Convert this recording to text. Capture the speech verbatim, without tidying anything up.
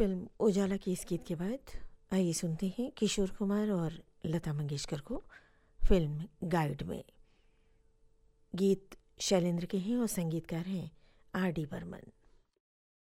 Film उजाला की इस गीत के बाद आइए सुनते हैं किशोर कुमार और लता मंगेशकर को फिल्म गाइड में। गीत शैलेंद्र के हैं और संगीतकार हैं आर डी बर्मन।